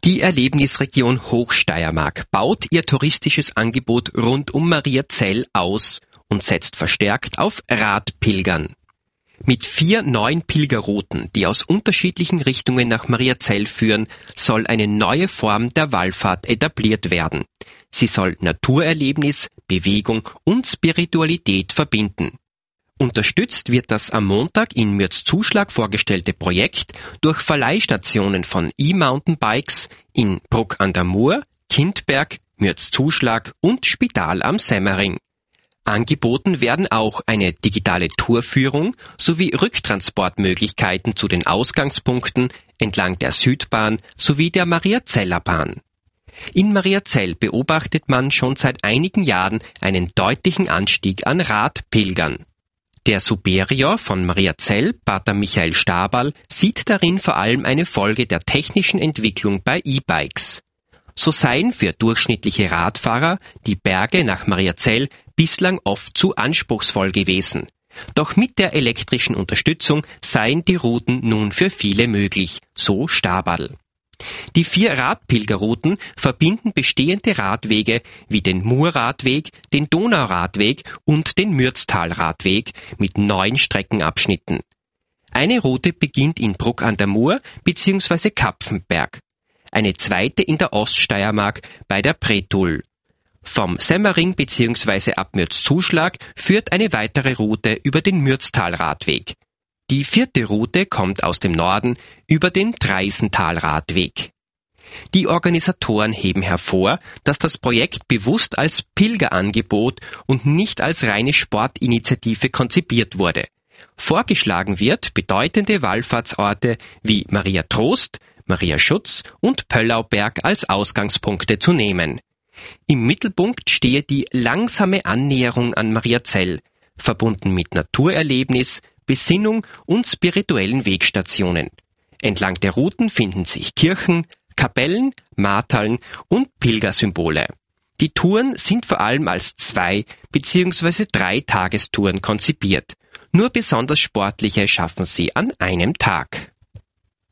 Die Erlebnisregion Hochsteiermark baut ihr touristisches Angebot rund um Mariazell aus und setzt verstärkt auf Radpilgern. Mit 4 neuen Pilgerrouten, die aus unterschiedlichen Richtungen nach Mariazell führen, soll eine neue Form der Wallfahrt etabliert werden. Sie soll Naturerlebnis, Bewegung und Spiritualität verbinden. Unterstützt wird das am Montag in Mürzzuschlag vorgestellte Projekt durch Verleihstationen von E-Mountainbikes in Bruck an der Mur, Kindberg, Mürzzuschlag und Spital am Semmering. Angeboten werden auch eine digitale Tourführung sowie Rücktransportmöglichkeiten zu den Ausgangspunkten entlang der Südbahn sowie der Mariazeller Bahn. In Mariazell beobachtet man schon seit einigen Jahren einen deutlichen Anstieg an Radpilgern. Der Superior von Mariazell, Pater Michael Staberl, sieht darin vor allem eine Folge der technischen Entwicklung bei E-Bikes. So seien für durchschnittliche Radfahrer die Berge nach Mariazell bislang oft zu anspruchsvoll gewesen. Doch mit der elektrischen Unterstützung seien die Routen nun für viele möglich, so Staberl. Die 4 Radpilgerrouten verbinden bestehende Radwege wie den Murradweg, den Donauradweg und den Mürztalradweg mit 9 Streckenabschnitten. Eine Route beginnt in Bruck an der Mur bzw. Kapfenberg, eine zweite in der Oststeiermark bei der Pretul. Vom Semmering bzw. ab Mürzzuschlag führt eine weitere Route über den Mürztalradweg. Die 4. Route kommt aus dem Norden über den Dreisentalradweg. Die Organisatoren heben hervor, dass das Projekt bewusst als Pilgerangebot und nicht als reine Sportinitiative konzipiert wurde. Vorgeschlagen wird, bedeutende Wallfahrtsorte wie Maria Trost, Maria Schutz und Pöllauberg als Ausgangspunkte zu nehmen. Im Mittelpunkt stehe die langsame Annäherung an Mariazell, verbunden mit Naturerlebnis, Besinnung und spirituellen Wegstationen. Entlang der Routen finden sich Kirchen, Kapellen, Martaln und Pilgersymbole. Die Touren sind vor allem als 2 bzw. 3 Tagestouren konzipiert. Nur besonders sportliche schaffen sie an einem Tag.